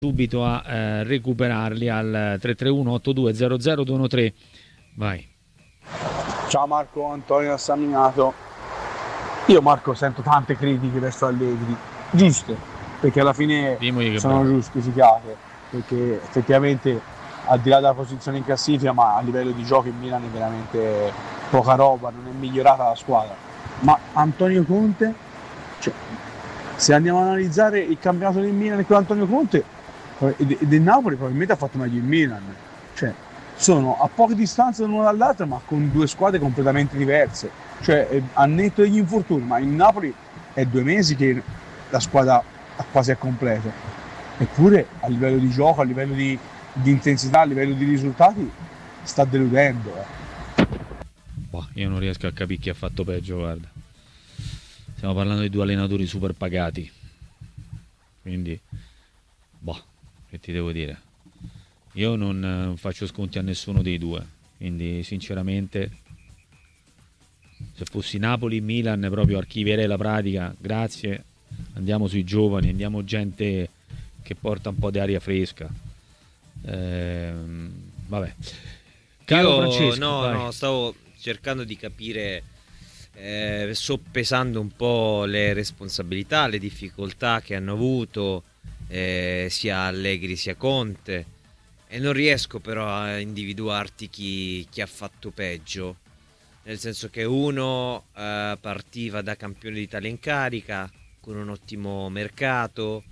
subito a recuperarli al 331-8200-213. Vai. Ciao Marco, Antonio da San Miniato. Io Marco sento tante critiche verso Allegri, giuste, perché alla fine sono giustificate, perché effettivamente al di là della posizione in classifica, ma a livello di gioco in Milan è veramente poca roba, non è migliorata la squadra. Ma Antonio Conte, cioè, se andiamo ad analizzare il campionato del Milan e quello di Antonio Conte e del Napoli, probabilmente ha fatto meglio il Milan, cioè sono a poca distanza l'una dall'altra ma con due squadre completamente diverse, cioè a netto degli infortuni, ma il Napoli è 2 mesi che la squadra quasi è completa, eppure a livello di gioco, a livello di intensità, a livello di risultati sta deludendo. Boh, io non riesco a capire chi ha fatto peggio, guarda. Stiamo parlando di 2 allenatori super pagati, quindi boh, che ti devo dire. Io non faccio sconti a nessuno dei due, quindi sinceramente se fossi Napoli, Milan proprio archivierei la pratica, grazie, andiamo sui giovani, andiamo gente che porta un po' di aria fresca. Vabbè. Caro Francesco, no, stavo cercando di capire, soppesando un po' le responsabilità, le difficoltà che hanno avuto sia Allegri sia Conte, e non riesco però a individuarti chi ha fatto peggio, nel senso che uno partiva da campione d'Italia in carica con un ottimo mercato,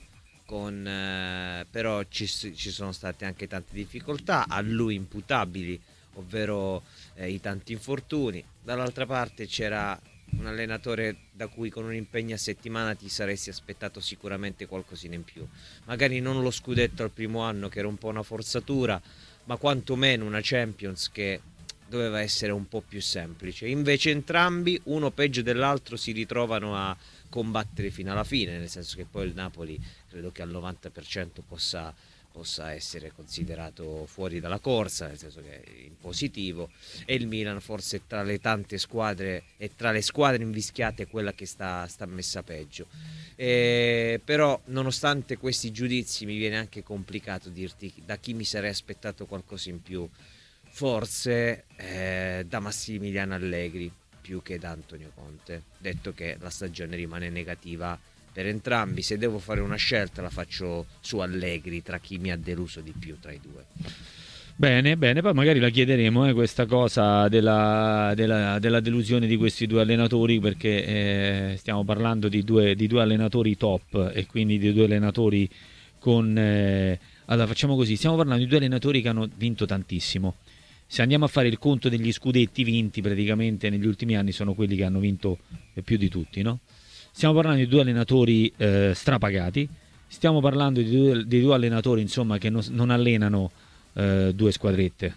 però ci sono state anche tante difficoltà a lui imputabili, ovvero i tanti infortuni. Dall'altra parte c'era un allenatore da cui con un impegno a settimana ti saresti aspettato sicuramente qualcosina in più, magari non lo scudetto al primo anno che era un po' una forzatura, ma quantomeno una Champions che doveva essere un po' più semplice. Invece entrambi, uno peggio dell'altro, si ritrovano a combattere fino alla fine, nel senso che poi il Napoli credo che al 90% possa essere considerato fuori dalla corsa, nel senso che è in positivo, e il Milan forse tra le tante squadre e tra le squadre invischiate è quella che sta messa peggio. Però nonostante questi giudizi mi viene anche complicato dirti da chi mi sarei aspettato qualcosa in più, forse da Massimiliano Allegri più che da Antonio Conte, detto che la stagione rimane negativa per entrambi. Se devo fare una scelta la faccio su Allegri, tra chi mi ha deluso di più tra i due. Bene, poi magari la chiederemo questa cosa della delusione di questi due allenatori, perché stiamo parlando di due allenatori top, e quindi di due allenatori con... allora facciamo così, stiamo parlando di due allenatori che hanno vinto tantissimo. Se andiamo a fare il conto degli scudetti vinti, praticamente negli ultimi anni sono quelli che hanno vinto più di tutti, no? Stiamo parlando di due allenatori strapagati, stiamo parlando di due allenatori, insomma, che non allenano due squadrette,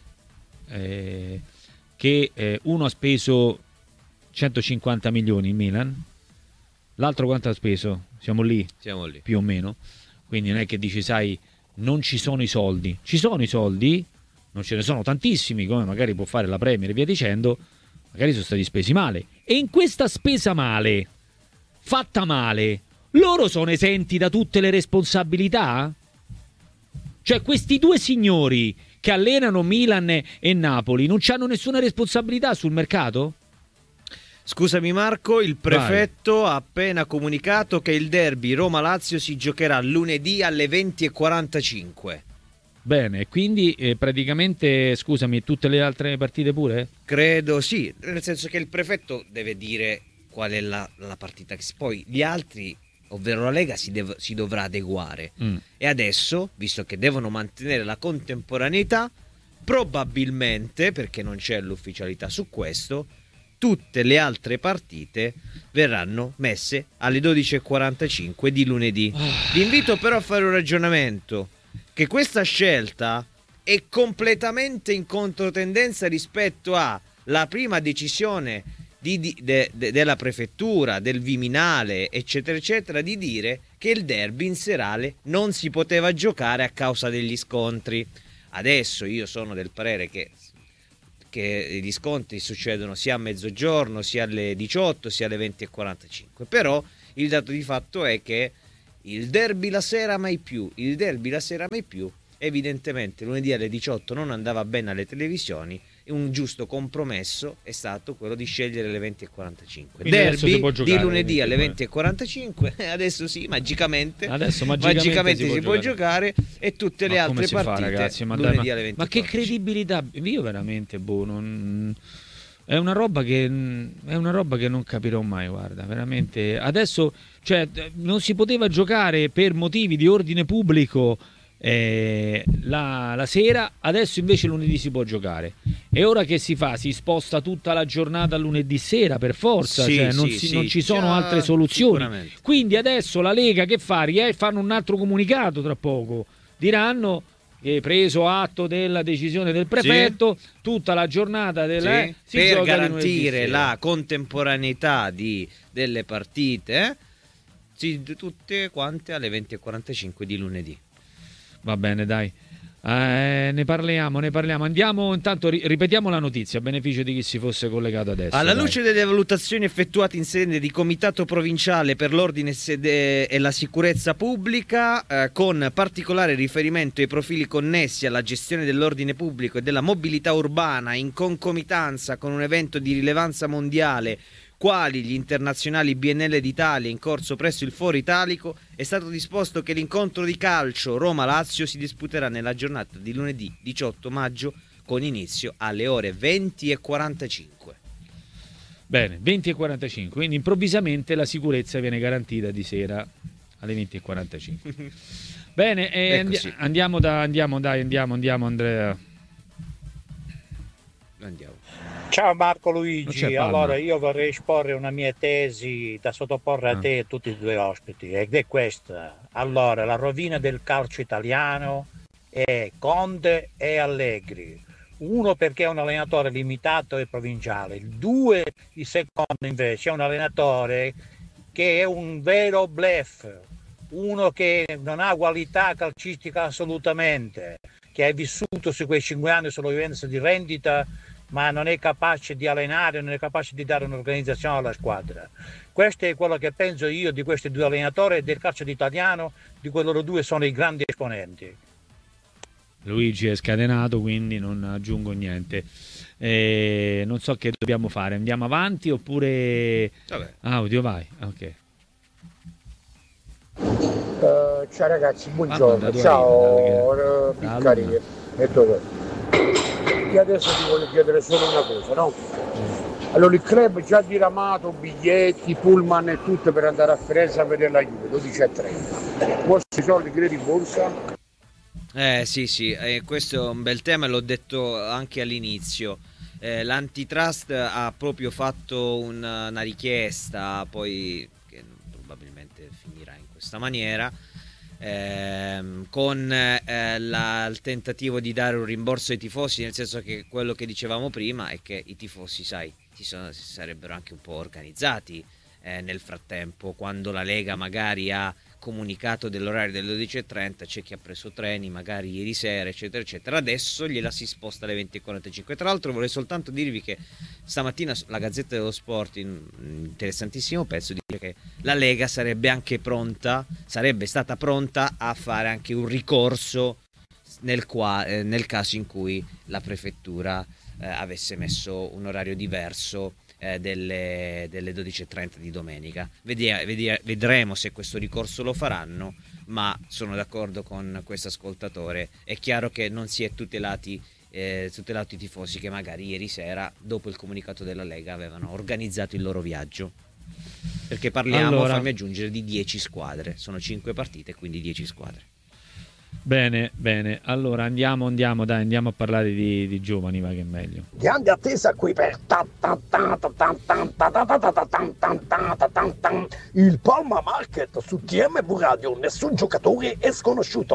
che uno ha speso 150 milioni in Milan, l'altro quanto ha speso? Siamo lì più o meno, quindi non è che dici, sai, non ci sono i soldi, ci sono i soldi, non ce ne sono tantissimi come magari può fare la Premier e via dicendo, magari sono stati spesi male, e in questa spesa male, fatta male, loro sono esenti da tutte le responsabilità? Cioè questi due signori che allenano Milan e Napoli non hanno nessuna responsabilità sul mercato? Scusami Marco, il prefetto ha appena comunicato che il derby Roma-Lazio si giocherà lunedì alle 20:45. Bene, quindi praticamente, scusami, tutte le altre partite pure? Credo sì, nel senso che il prefetto deve dire qual è la partita, poi gli altri, ovvero la Lega, si dovrà adeguare. E adesso, visto che devono mantenere la contemporaneità, probabilmente, perché non c'è l'ufficialità su questo, tutte le altre partite verranno messe alle 12:45 di lunedì. Vi invito però a fare un ragionamento, che questa scelta è completamente in controtendenza rispetto alla prima decisione della prefettura, del Viminale, eccetera eccetera, di dire che il derby in serale non si poteva giocare a causa degli scontri. Adesso io sono del parere che gli scontri succedono sia a mezzogiorno, sia alle 18, sia alle 20:45, però il dato di fatto è che il derby la sera mai più. Evidentemente lunedì alle 18 non andava bene alle televisioni e un giusto compromesso è stato quello di scegliere le 20:45. Derby di lunedì alle 20:45, adesso sì, magicamente si può giocare, e tutte le altre partite ragazzi, lunedì alle 20:45. Ma che credibilità, io veramente è una roba che non capirò mai, guarda, veramente. Adesso, cioè, non si poteva giocare per motivi di ordine pubblico la sera, adesso invece lunedì si può giocare. E ora che si fa? Si sposta tutta la giornata a lunedì sera per forza, non ci sono altre soluzioni. Quindi adesso la Lega che fa? Fanno un altro comunicato tra poco, diranno che preso atto della decisione del prefetto, tutta la giornata per garantire la contemporaneità delle partite, tutte quante alle 20:45 di lunedì. Va bene, dai. Ne parliamo. Andiamo, intanto ripetiamo la notizia a beneficio di chi si fosse collegato adesso. Alla luce delle valutazioni effettuate in sede di Comitato Provinciale per l'Ordine e la Sicurezza Pubblica, con particolare riferimento ai profili connessi alla gestione dell'ordine pubblico e della mobilità urbana in concomitanza con un evento di rilevanza mondiale quali gli internazionali BNL d'Italia in corso presso il Foro Italico, è stato disposto che l'incontro di calcio Roma-Lazio si disputerà nella giornata di lunedì 18 maggio con inizio alle ore 20:45. Bene, 20:45, quindi improvvisamente la sicurezza viene garantita di sera alle 20:45. Bene, andiamo Andrea. Andiamo. Ciao Marco Luigi, allora io vorrei esporre una mia tesi da sottoporre a te e a tutti i due ospiti, ed è questa. Allora, la rovina del calcio italiano è Conte e Allegri. Uno perché è un allenatore limitato e provinciale, il secondo invece è un allenatore che è un vero bluff, uno che non ha qualità calcistica assolutamente, che ha vissuto su quei 5 anni solo vivendo di rendita, ma non è capace di allenare, non è capace di dare un'organizzazione alla squadra. Questo è quello che penso io di questi due allenatori e del calcio italiano, di cui loro due sono i grandi esponenti. Luigi è scatenato, quindi non aggiungo niente. Non so che dobbiamo fare, andiamo avanti oppure... Audio, vai. Ok. Ciao ragazzi, buongiorno. Ciao Piccari. Io adesso ti voglio chiedere solo una cosa, no? Allora il club già diramato biglietti, pullman e tutto per andare a Firenze a vedere la Juve, 12:30. Vostri soldi credi in borsa? Sì, questo è un bel tema, l'ho detto anche all'inizio. L'antitrust ha proprio fatto una richiesta, poi che probabilmente finirà in questa maniera, con il tentativo di dare un rimborso ai tifosi, nel senso che quello che dicevamo prima è che i tifosi, sai, si sarebbero anche un po' organizzati nel frattempo. Quando la Lega magari ha comunicato dell'orario delle 12:30, c'è chi ha preso treni magari ieri sera eccetera eccetera, adesso gliela si sposta alle 20:45. Tra l'altro vorrei soltanto dirvi che stamattina la Gazzetta dello Sport, in un interessantissimo pezzo, dice che la Lega sarebbe stata pronta a fare anche un ricorso nel caso in cui la prefettura avesse messo un orario diverso delle 12:30 di domenica. Vedremo se questo ricorso lo faranno, ma sono d'accordo con questo ascoltatore. È chiaro che non si è tutelato i tifosi che magari ieri sera, dopo il comunicato della Lega, avevano organizzato il loro viaggio, perché parliamo, fammi aggiungere, di 10 squadre, sono 5 partite, quindi 10 squadre. Bene, allora andiamo a parlare di giovani, va che è meglio. Grande attesa qui per il Palma Market su TMV Radio, nessun giocatore è sconosciuto.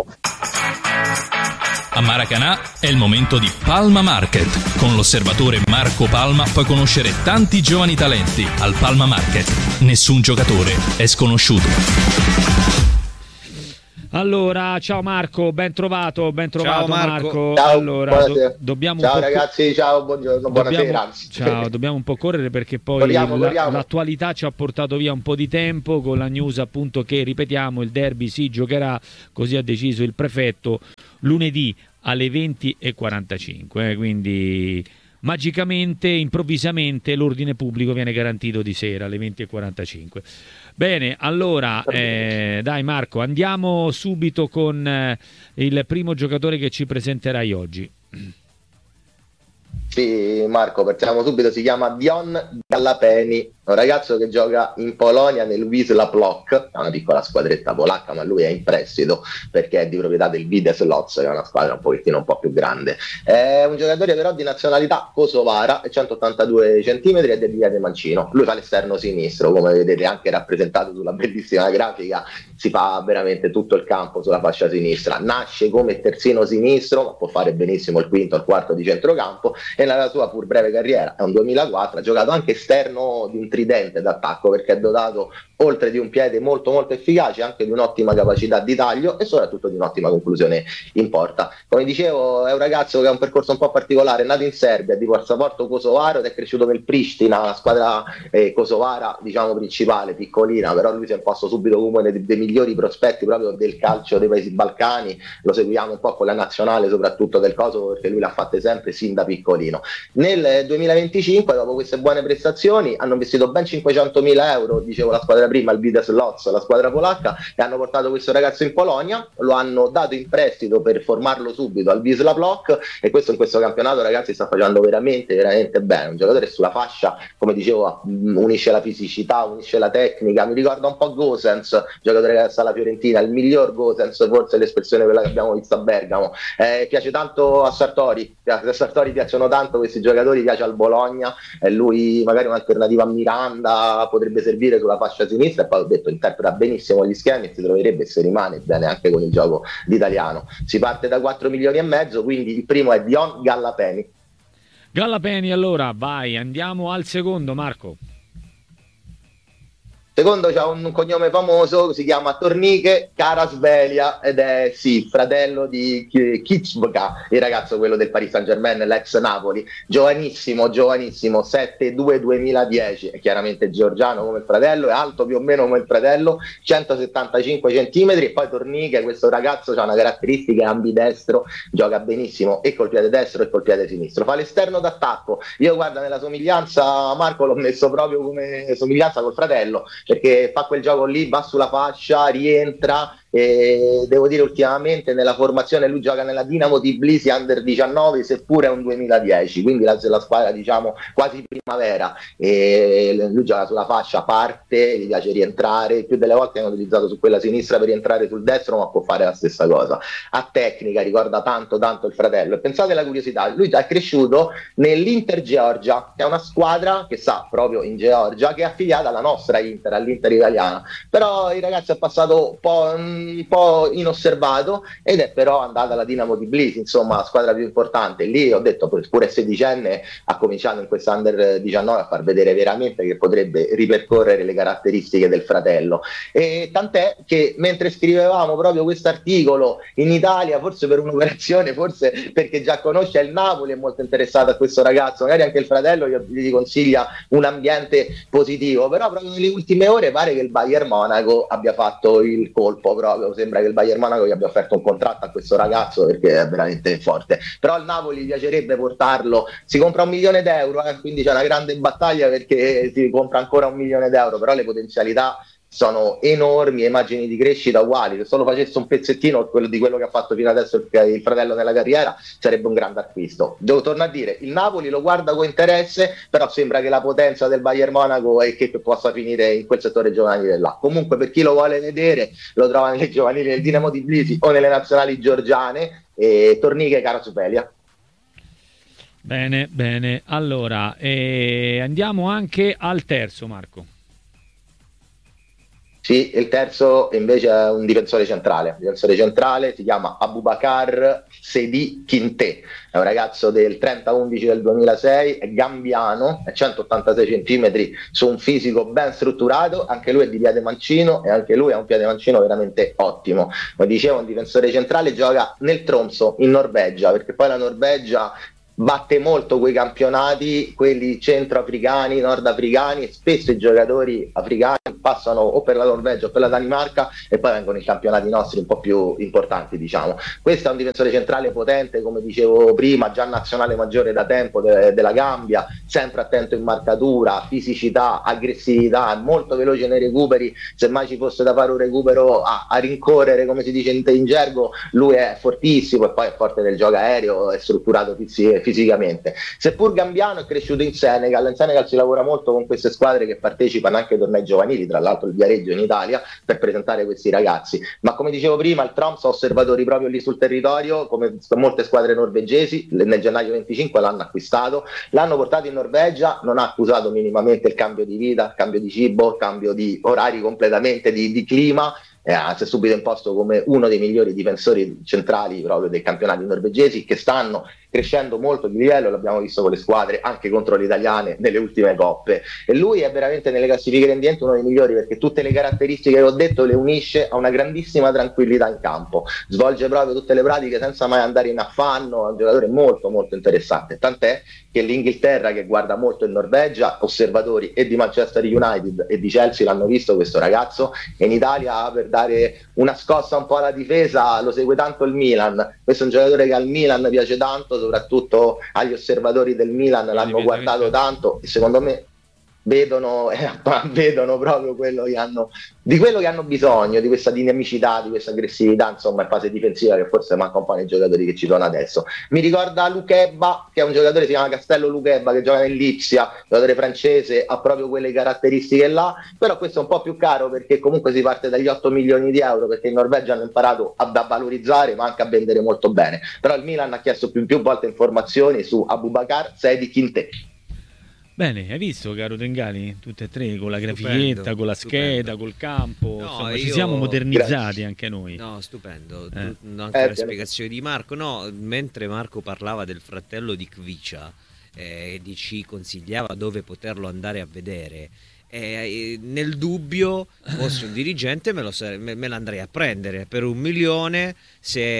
A Maracanã è il momento di Palma Market. Con l'osservatore Marco Palma puoi conoscere tanti giovani talenti. Al Palma Market nessun giocatore è sconosciuto. Allora, ciao Marco, ben trovato Ciao Marco. Ciao, allora, dobbiamo ciao ragazzi, ciao, buongiorno, buonasera. Ciao, dobbiamo un po' correre perché poi l'attualità ci ha portato via un po' di tempo con la news appunto che, ripetiamo, il derby si giocherà, così ha deciso il prefetto, lunedì alle 20:45, quindi magicamente, improvvisamente l'ordine pubblico viene garantito di sera alle 20:45. Bene, allora dai Marco, andiamo subito con il primo giocatore che ci presenterai oggi. Sì, Marco, partiamo subito. Si chiama Dion Gallapeni, un ragazzo che gioca in Polonia nel Wisła Płock, è una piccola squadretta polacca, ma lui è in prestito perché è di proprietà del Widnes Łódź, che è una squadra un po' più grande. È un giocatore però di nazionalità kosovara, 182 cm ed è di piede mancino. Lui fa l'esterno sinistro, come vedete anche rappresentato sulla bellissima grafica, si fa veramente tutto il campo sulla fascia sinistra. Nasce come terzino sinistro, ma può fare benissimo il quinto o il quarto di centrocampo, e nella sua pur breve carriera, è un 2004, ha giocato anche esterno di un tridente d'attacco perché è dotato, oltre di un piede molto molto efficace, anche di un'ottima capacità di taglio e soprattutto di un'ottima conclusione in porta. Come dicevo, è un ragazzo che ha un percorso un po' particolare, è nato in Serbia, di passaporto kosovaro ed è cresciuto nel Pristina, la squadra kosovara diciamo principale, piccolina, però lui si è imposto subito come uno dei migliori prospetti proprio del calcio dei paesi balcani. Lo seguiamo un po' con la nazionale soprattutto del Kosovo perché lui l'ha fatte sempre sin da piccolino. Nel 2025, dopo queste buone prestazioni, hanno investito ben 500.000 euro, dicevo la squadra prima, il Widnes Łódź, la squadra polacca, e hanno portato questo ragazzo in Polonia, lo hanno dato in prestito per formarlo subito al Wisła Płock, e questo in questo campionato, ragazzi, sta facendo veramente veramente bene. Un giocatore sulla fascia, come dicevo, unisce la fisicità, unisce la tecnica, mi ricorda un po' Gosens, giocatore che sta alla Fiorentina, il miglior Gosens, forse l'espressione quella che abbiamo visto a Bergamo. Piace tanto a Sartori piacciono tanto questi giocatori, piace al Bologna, lui magari un'alternativa a Miranda, potrebbe servire sulla fascia sinistra, e poi ho detto interpreta benissimo gli schemi e si troverebbe, se rimane bene anche con il gioco d'italiano. Si parte da 4,5 milioni, quindi il primo è Dion Gallapeni. Allora vai, andiamo al secondo, Marco. Secondo c'ha un cognome famoso, si chiama Tornike Kvaratskhelia ed è fratello di Kicvka, il ragazzo quello del Paris Saint-Germain, l'ex Napoli, giovanissimo, 7-2 2010, è chiaramente georgiano come il fratello, è alto più o meno come il fratello, 175 cm, e poi Tornike, questo ragazzo, ha una caratteristica, è ambidestro, gioca benissimo e col piede destro e col piede sinistro, fa l'esterno d'attacco. Io guarda, nella somiglianza, Marco, l'ho messo proprio come somiglianza col fratello, perché fa quel gioco lì, va sulla fascia, rientra, e devo dire ultimamente nella formazione lui gioca nella Dinamo Tbilisi Under 19, seppure è un 2010, quindi la squadra diciamo quasi primavera, e lui gioca sulla fascia, parte, gli piace rientrare, più delle volte hanno utilizzato su quella sinistra per rientrare sul destro, ma può fare la stessa cosa. A tecnica ricorda tanto il fratello, e pensate alla curiosità, lui è cresciuto nell'Inter Georgia, che è una squadra che sta proprio in Georgia, che è affiliata alla nostra Inter, all'Inter italiana, però il ragazzo è passato un po' inosservato ed è però andata alla Dinamo Tbilisi, insomma la squadra più importante. Lì ho detto, pure sedicenne, ha cominciato in questa Under 19 a far vedere veramente che potrebbe ripercorrere le caratteristiche del fratello, e tant'è che mentre scrivevamo proprio questo articolo in Italia, forse per un'operazione, forse perché già conosce il Napoli, è molto interessato a questo ragazzo, magari anche il fratello gli consiglia un ambiente positivo, però proprio nelle ultime ore pare che il Bayern Monaco abbia fatto il colpo, proprio sembra che il Bayern Monaco gli abbia offerto un contratto a questo ragazzo perché è veramente forte. Però al Napoli piacerebbe portarlo, si compra 1 milione d'euro, quindi c'è una grande battaglia perché si compra ancora 1 milione d'euro, però le potenzialità sono enormi, immagini di crescita uguali. Se solo facesse un pezzettino di quello che ha fatto fino adesso il fratello nella carriera, sarebbe un grande acquisto. Devo tornare a dire, il Napoli lo guarda con interesse, però sembra che la potenza del Bayern Monaco è che possa finire in quel settore giovanile là. Comunque, per chi lo vuole vedere, lo trova nelle giovanili del Dinamo Tbilisi o nelle nazionali georgiane. E Tornike Kvaratskhelia. Bene, allora andiamo anche al terzo, Marco. Sì, il terzo invece è un difensore centrale. Il difensore centrale si chiama Aboubakar Sedi Kinte, è un ragazzo del 30-11 del 2006, è gambiano, è 186 cm, su un fisico ben strutturato, anche lui è di piede mancino e anche lui ha un piede mancino veramente ottimo. Come dicevo, un difensore centrale, gioca nel Tromsø in Norvegia, perché poi la Norvegia batte molto quei campionati, quelli centroafricani, nordafricani, e spesso i giocatori africani passano o per la Norvegia o per la Danimarca e poi vengono i campionati nostri un po' più importanti, diciamo. Questo è un difensore centrale potente, come dicevo prima, già nazionale maggiore da tempo della Gambia, sempre attento in marcatura, fisicità, aggressività, molto veloce nei recuperi. Se mai ci fosse da fare un recupero a rincorrere, come si dice in gergo, lui è fortissimo, e poi è forte del gioco aereo, è strutturato fisicamente. Seppur gambiano, è cresciuto in Senegal. In Senegal si lavora molto con queste squadre che partecipano anche ai tornei giovanili, tra l'altro il Viareggio in Italia, per presentare questi ragazzi. Ma come dicevo prima, il Tromsø ha osservatori proprio lì sul territorio, come molte squadre norvegesi. Nel gennaio 25 l'hanno acquistato, l'hanno portato in Norvegia, non ha accusato minimamente il cambio di vita, il cambio di cibo, il cambio di orari completamente, di clima. Si è subito imposto come uno dei migliori difensori centrali proprio dei campionati norvegesi, che stanno crescendo molto di livello, l'abbiamo visto con le squadre anche contro le italiane nelle ultime coppe, e lui è veramente nelle classifiche rendenti uno dei migliori, perché tutte le caratteristiche che ho detto le unisce a una grandissima tranquillità in campo, svolge proprio tutte le pratiche senza mai andare in affanno, è un giocatore molto molto interessante, tant'è che l'Inghilterra, che guarda molto in Norvegia, osservatori e di Manchester United e di Chelsea l'hanno visto questo ragazzo, e in Italia, per dare una scossa un po' alla difesa, lo segue tanto il Milan. Questo è un giocatore che al Milan piace tanto, soprattutto agli osservatori del Milan l'hanno guardato tanto, e secondo me vedono proprio di quello che hanno bisogno, di questa dinamicità, di questa aggressività, insomma, in fase difensiva, che forse manca un po' nei giocatori che ci sono adesso. Mi ricorda Lukeba, che è un giocatore, si chiama Castello Lukeba, che gioca nell'Ipsia, giocatore francese, ha proprio quelle caratteristiche là, però questo è un po' più caro, perché comunque si parte dagli 8 milioni di euro, perché in Norvegia hanno imparato a valorizzare, ma anche a vendere molto bene. Però il Milan ha chiesto più volte informazioni su Aboubakar Sedi Kinte. Bene, hai visto, caro Tengali? Tutte e tre, con la grafichetta, con la scheda, col campo. No, insomma, ci siamo modernizzati anche noi. No, stupendo. Anche la spiegazione di Marco. No, mentre Marco parlava del fratello di Kvicia, ci consigliava dove poterlo andare a vedere. Nel dubbio, fossi un dirigente, me l'andrei a prendere per 1 milione. Se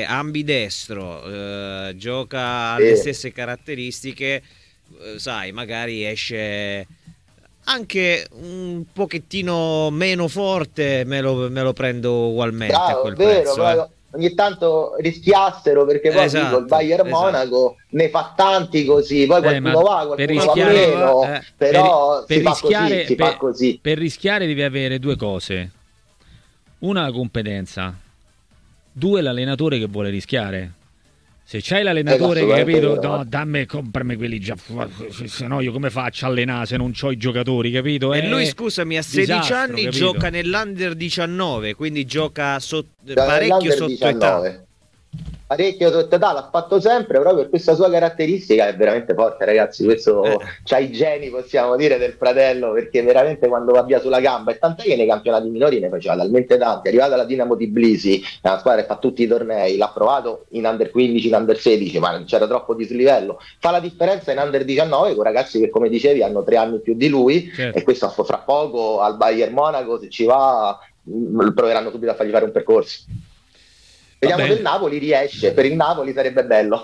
ambidestro, gioca alle stesse caratteristiche, sai, magari esce anche un pochettino meno forte, me lo prendo ugualmente. Bravo, a quel vero, prezzo. Ogni tanto rischiassero, perché poi il Bayern Monaco ne fa tanti così, poi qualcuno va, qualcuno va meno, però si fa così. Per rischiare devi avere due cose: una, la competenza; due, l'allenatore che vuole rischiare. Se c'hai l'allenatore che, capito, no, comprami quelli già, se no io come faccio a allenare se non c'ho i giocatori, capito? E lui, scusami, a 16 anni, capito? Gioca nell'Under 19, quindi gioca parecchio sotto età. Parecchio sotto età, l'ha fatto sempre, proprio per questa sua caratteristica. È veramente forte, ragazzi. Questo c'ha i geni, possiamo dire, del fratello, perché veramente quando va via sulla gamba, e tant'è che nei campionati minori ne faceva talmente tanti. È arrivata la Dinamo Tbilisi, è una squadra che fa tutti i tornei, l'ha provato in Under 15, in Under 16, ma non c'era troppo dislivello. Fa la differenza in Under 19 con ragazzi che, come dicevi, hanno 3 anni più di lui, certo. E questo fra poco al Bayern Monaco, se ci va, proveranno subito a fargli fare un percorso. Vediamo se il Napoli riesce, per il Napoli sarebbe bello.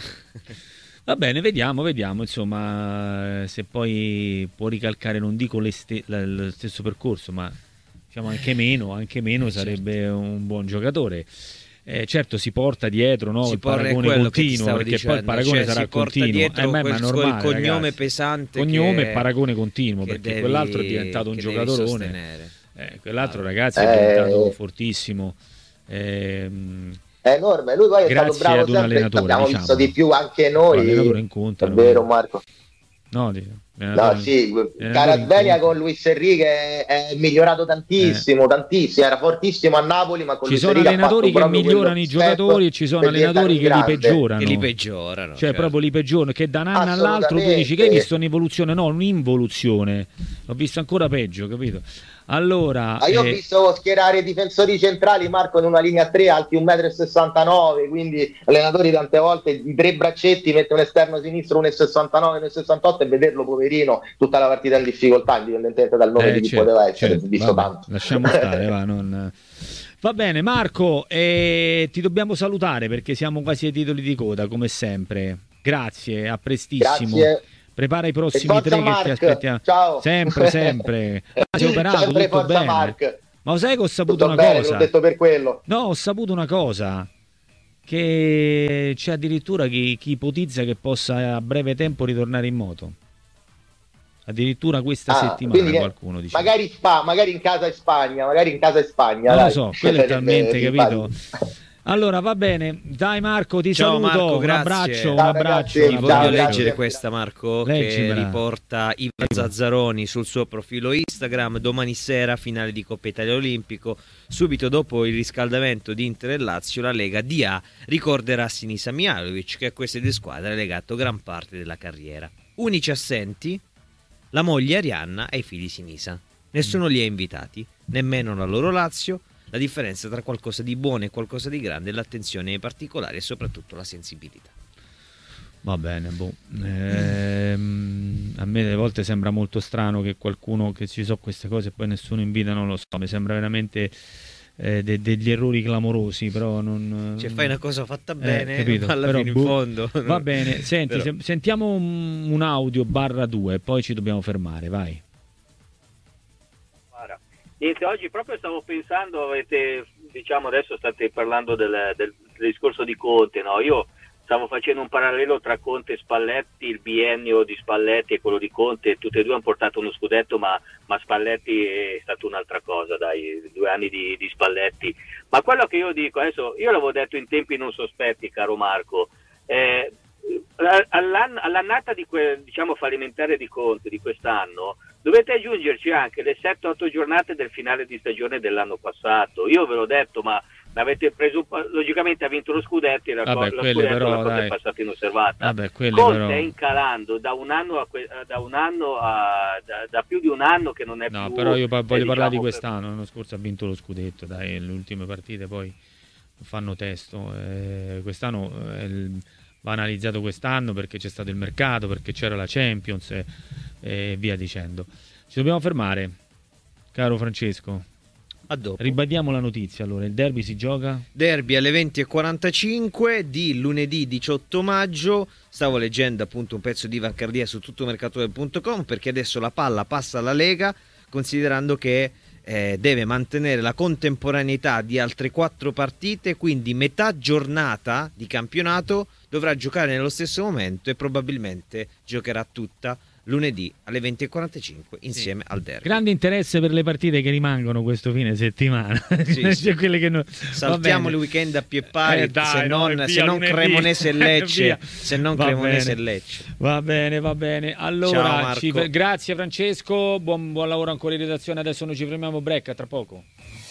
Va bene, vediamo, insomma, se poi può ricalcare, non dico lo stesso percorso, ma diciamo anche meno sarebbe un buon giocatore. Certo, si porta dietro, no, il paragone continuo, perché poi il paragone sarà continuo, ma è normale, cognome, ragazzi, pesante, cognome e paragone continuo, perché quell'altro è diventato un giocatorone, quell'altro ragazzi è diventato fortissimo. È enorme, lui poi è stato bravo ad un sempre, allenatore, abbiamo visto di più anche noi, l'allenatore in conto, è vero Marco? No, sì, Carasvelia con Luis Enrique è migliorato tantissimo, era fortissimo a Napoli, ma con ci sono allenatori che migliorano i giocatori e ci sono allenatori che li peggiorano, cioè proprio li peggiorano, che da un anno all'altro tu dici che hai visto un'evoluzione, no, un'involuzione, l'ho visto ancora peggio, capito? Allora, io ho visto schierare difensori centrali, Marco, in una linea 3 alti 1,69 m, quindi allenatori tante volte di 3 braccetti, mette un esterno sinistro 1,69 m, 1,68 m e vederlo poverino tutta la partita in difficoltà, indipendentemente dal nome di chi poteva essere, visto tanto. Lasciamo stare, va, non... Va bene Marco, ti dobbiamo salutare perché siamo quasi ai titoli di coda come sempre. Grazie, a prestissimo. Grazie. Prepara i prossimi 3 Mark. che ti aspettiamo. Ciao. Sempre. Sei operato, sempre tutto bene. Mark. Ma lo sai che ho saputo tutto una bene, cosa? l'ho detto per quello. No, ho saputo una cosa. Che c'è addirittura chi ipotizza che possa a breve tempo ritornare in moto. Addirittura questa settimana qualcuno dice. Magari in casa in Spagna, non lo so, quello è talmente capito. Allora va bene, dai Marco, ti saluto, Marco, un abbraccio. Ti voglio leggere questa, Marco, Leggimela. che riporta Ivan Zazzaroni sul suo profilo Instagram. Domani sera finale di Coppa Italia Olimpico, subito dopo il riscaldamento di Inter e Lazio la Lega DA ricorderà Sinisa Mihajlovic, che a queste due squadre ha legato gran parte della carriera. Unici assenti la moglie Arianna e i figli Sinisa. Nessuno li ha invitati, nemmeno la loro Lazio. La differenza tra qualcosa di buono e qualcosa di grande è l'attenzione ai particolari e soprattutto la sensibilità. Va bene, a me delle volte sembra molto strano che qualcuno che ci so queste cose e poi nessuno invita, non lo so, mi sembra veramente degli errori clamorosi, però non... Cioè fai una cosa fatta bene, capito, alla però, fine in fondo... Va bene, senti, sentiamo un audio /2, poi ci dobbiamo fermare, vai. Niente, oggi proprio stavo pensando, adesso state parlando del discorso di Conte, no? Io stavo facendo un parallelo tra Conte e Spalletti, il biennio di Spalletti e quello di Conte, tutti e due hanno portato uno scudetto, ma Spalletti è stato un'altra cosa, dai, 2 anni di Spalletti. Ma quello che io dico, adesso, io l'avevo detto in tempi non sospetti, caro Marco, all'annata fallimentare di Conte di quest'anno dovete aggiungerci anche le 7-8 giornate del finale di stagione dell'anno passato. Io ve l'ho detto, ma avete preso, logicamente ha vinto lo scudetto, la cosa è passata inosservata. Conte è incalando da più di un anno che non è più... No, però io voglio parlare di quest'anno. L'anno scorso ha vinto lo scudetto, dai, le ultime partite poi fanno testo. Quest'anno va analizzato quest'anno perché c'è stato il mercato, perché c'era la Champions e via dicendo. Ci dobbiamo fermare, caro Francesco. A dopo. Ribadiamo la notizia, allora, il derby si gioca? Derby alle 20:45 di lunedì 18 maggio. Stavo leggendo appunto un pezzo di Ivan Cardia su tuttomercato.com, perché adesso la palla passa alla Lega, considerando che deve mantenere la contemporaneità di altre 4 partite, quindi metà giornata di campionato dovrà giocare nello stesso momento e probabilmente giocherà tutta lunedì alle 20:45 insieme al derby. Grande interesse per le partite che rimangono questo fine settimana. Sì. Quelle che saltiamo il weekend a pie pari, se non Cremonese e Lecce, Va bene. Allora, grazie Francesco, buon lavoro ancora in redazione. Adesso noi ci fermiamo, break, tra poco.